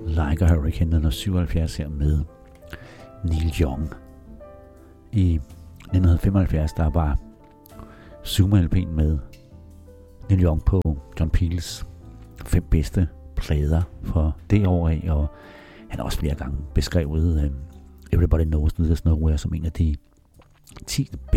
Like a Hurricane 1977 her med Neil Young. I 1975 der var Zuma LP'en med Neil Young på John Peels 5 bedste plader for det år af, og han har også flere gange beskrevet Everybody Knows There's Nowhere som en af de 10